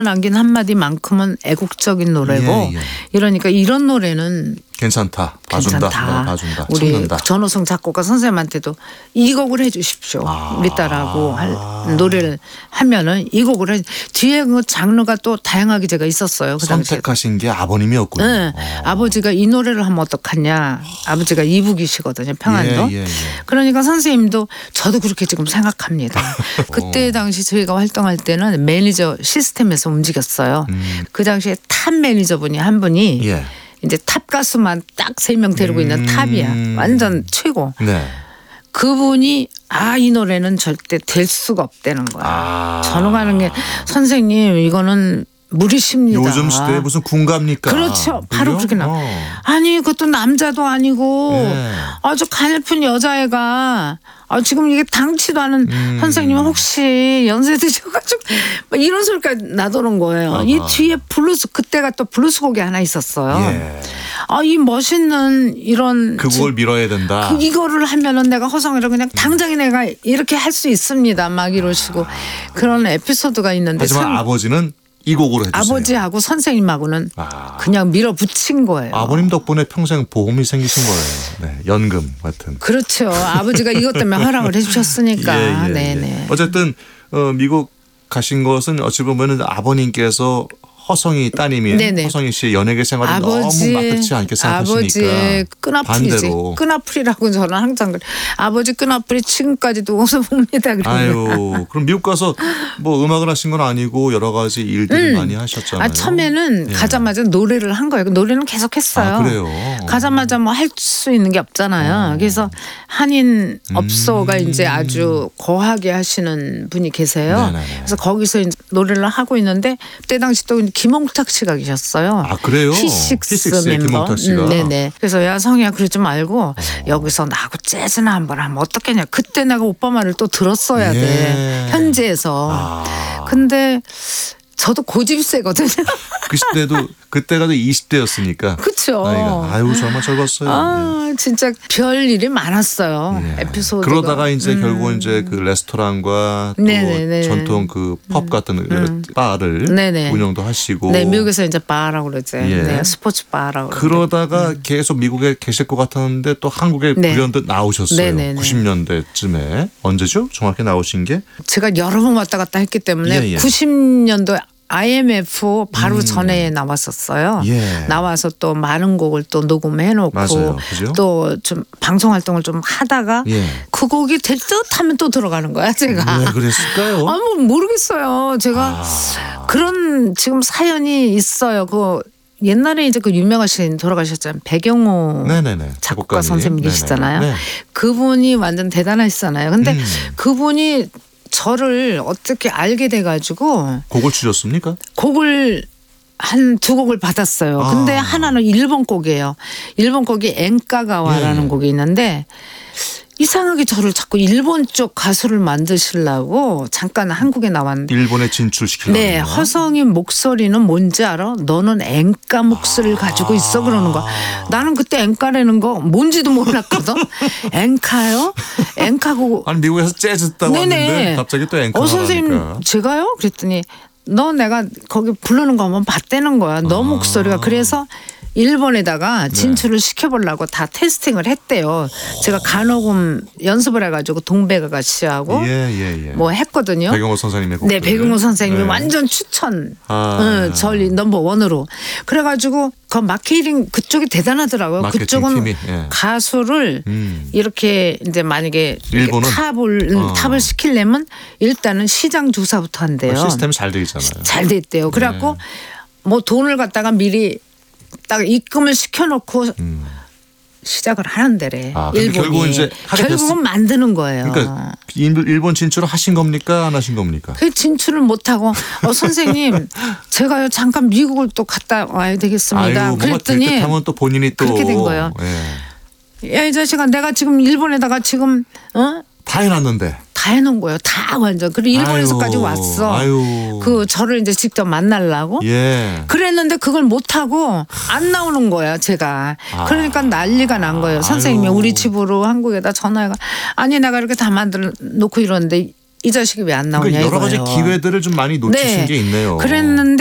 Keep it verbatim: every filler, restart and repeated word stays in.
남긴 한마디만큼은 애국적인 노래고 예, 예. 이러니까 이런 노래는 괜찮다. 봐준다. 괜찮다. 네, 봐준다. 우리 참는다. 전호성 작곡가 선생님한테도 이 곡을 해주십시오. 아. 우리 딸하고 할, 노래를 하면은 이 곡을 해. 뒤에 그 장르가 또 다양하게 제가 있었어요. 그 당시에. 선택하신 게 아버님이었군요. 네. 어. 아버지가 이 노래를 하면 어떡하냐. 아버지가 이북이시거든요. 평안도. 예, 예, 예. 그러니까 선생님도 저도 그렇게 지금 생각합니다. 그때 당시 저희가 활동할 때는 매니저 시스템에서 움직였어요. 음. 그 당시에 탑 매니저분이 한 분이 예. 이제 탑 가수만 딱 세 명 데리고 있는 음. 탑이야. 완전 최고. 네. 그분이 아, 이 노래는 절대 될 수가 없다는 거야. 아. 전화가는 게 선생님 이거는 무리십니다. 요즘 시대에 무슨 군갑니까? 그렇죠. 바로 그죠? 그렇게 나. 어. 아니 그것도 남자도 아니고 네. 아주 가냘픈 여자애가 아, 지금 이게 당치도 않은 음. 선생님 혹시 연세 드셔가지고 막 이런 소리까지 나도는 거예요. 아하. 이 뒤에 블루스 그때가 또 블루스 곡이 하나 있었어요. 예. 아, 이 멋있는 이런 그걸 밀어야 된다. 그 이거를 하면은 내가 허성이를 그냥 당장에 내가 이렇게 할 수 있습니다. 막 이러시고 그런 에피소드가 있는데 하지만 선- 아버지는 이 곡으로 해주세요. 아버지하고 선생님하고는 아. 그냥 밀어붙인 거예요. 아버님 덕분에 평생 보험이 생기신 거예요. 네, 연금 같은. 그렇죠. 아버지가 이것 때문에 허락을 해주셨으니까. 예, 예, 예. 네네. 어쨌든 어, 미국 가신 것은 어찌 보면은 아버님께서 허성이 따님인 네네. 허성이 씨의 연예계 생활이 아버지, 너무 마땅치 않게 생각하시니까 아버지의 끈아풀이지. 반대로. 끈아풀이라고 저는 항상 그래. 아버지 끈아풀이 지금까지도 웃어봅니다. 그러면. 아유, 그럼 미국 가서 뭐 음악을 하신 건 아니고 여러 가지 일들을 많이 하셨잖아요. 아, 처음에는 예. 가자마자 노래를 한 거예요. 노래는 계속 했어요. 아, 그래요? 가자마자 뭐 할 수 있는 게 없잖아요. 그래서 한인 업소가 음. 이제 아주 거하게 하시는 분이 계세요. 네네네. 그래서 거기서 이제 노래를 하고 있는데 그때 당시 또 김홍탁 씨가 계셨어요. 아, 그래요? 히식스 히식스의 멤버. 김홍탁 씨가. 음, 네네. 그래서 야 성희야 그러지 말고 여기서 나하고 재즈나 한번 하면 어떻겠냐. 그때 내가 오빠 말을 또 들었어야 예. 돼. 현지에서. 아. 근데 저도 고집이 세거든요. 그 시대도 그때가 이십 대였으니까. 그렇죠. 나이가 아유 정말 적었어요. 아 진짜 별 일이 많았어요. 예. 에피소드. 그러다가 이제 결국은 이제 그 레스토랑과 또 네네네. 전통 그 펍 같은 그 바를 네네. 운영도 하시고. 네 미국에서 이제 바라고 그러지. 예. 네, 스포츠 바라고. 그러다가 계속 미국에 계실 것 같았는데 또 한국에 네. 불현듯 나오셨어요. 네네네. 구십 년대쯤에 언제죠? 정확히 나오신 게? 제가 여러 번 왔다 갔다 했기 때문에 예, 예. 구십 년도 아이엠에프 바로 음. 전에 나왔었어요. 예. 나와서 또 많은 곡을 또 녹음해놓고 맞아요. 그죠? 또 좀 방송 활동을 좀 하다가 예. 그 곡이 될 듯하면 또 들어가는 거야 제가. 왜 그랬을까요? 아, 뭐 모르겠어요. 제가 아. 그런 지금 사연이 있어요. 그 옛날에 이제 그 유명하신 돌아가셨잖아요. 배경호 네네네. 작곡가 작곡가님. 선생님 계시잖아요. 네네. 네. 그분이 완전 대단하시잖아요. 근데 음. 그분이 저를 어떻게 알게 돼가지고 곡을 주셨습니까? 곡을 한 두 곡을 받았어요. 근데 아. 하나는 일본 곡이에요. 일본 곡이 엔카가와라는 예. 곡이 있는데 이상하게 저를 자꾸 일본 쪽 가수를 만드시려고 잠깐 한국에 나왔는데 일본에 진출시키려고. 네, 허성이 목소리는 뭔지 알아? 너는 엔카 목소리를 가지고 있어 그러는 거야. 나는 그때 엔카라는 거 뭔지도 몰랐거든. 엔카요? 엔카고 아니 미국에서 재즈 따고 왔는데 갑자기 또 앵커 어 선생님 나가니까. 제가요? 그랬더니 너 내가 거기 부르는 거 한번 봤다는 거야. 너 아. 목소리가 그래서 일본에다가 진출을 시켜보려고 다 테스팅을 했대요. 제가 간호금 연습을 해가지고 동백아가 씨하고 예예 예. 뭐 했거든요. 배경호 선생님의 곡. 네, 배경호 선생님이 완전 추천. 아. 응, 저희 넘버 원으로. 그래가지고 그 마케팅 그쪽이 대단하더라고요. 마케팅 그쪽은 팀이, 예. 가수를 음. 이렇게 이제 만약에 이렇게 일본은? 탑을 어. 탑을 시키려면 일단은 시장 조사부터 한대요. 시스템이 잘 돼 있잖아요. 잘 돼 있대요. 그래갖고 뭐 돈을 갖다가 미리 딱 입금을 시켜놓고 음. 시작을 하는데래. 아, 근데 일본이. 결국은 이제 하게 결국은 됐- 만드는 거예요. 그러니까 일- 일본 진출을 하신 겁니까 안 하신 겁니까? 그 진출을 못하고 어, 선생님 제가요 잠깐 미국을 또 갔다 와야 되겠습니다. 아유, 뭔가 그랬더니 듯하면 또 본인이 또 그렇게 된 거예요. 예. 야 이 자식아 내가 지금 일본에다가 지금 어? 다 해놨는데. 다 해놓은 거예요. 다 완전. 그리고 일본에서까지 아유, 왔어. 아유. 그 저를 이제 직접 만나려고. 예. 그랬는데 그걸 못하고 안 나오는 거야 제가. 아. 그러니까 난리가 난 거예요. 선생님이 아유. 우리 집으로 한국에다 전화해가 아니 내가 이렇게 다 만들어 놓고 이러는데 이 자식이 왜 안 나오냐 그러니까 여러 가지 이거예요. 기회들을 좀 많이 놓치신 네. 게 있네요. 그랬는데